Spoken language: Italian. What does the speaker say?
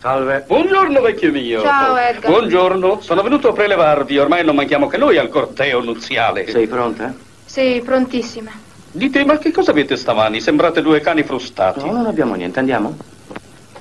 Salve. Buongiorno, vecchio mio. Ciao, Edgar. Buongiorno. Sono venuto a prelevarvi. Ormai non manchiamo che noi al corteo nuziale. Sei pronta? Sì, prontissima. Dite, ma che cosa avete stamani? Sembrate due cani frustati. No, non abbiamo niente, andiamo?